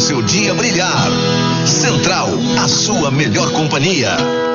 seu dia brilhar. Central, a sua melhor companhia.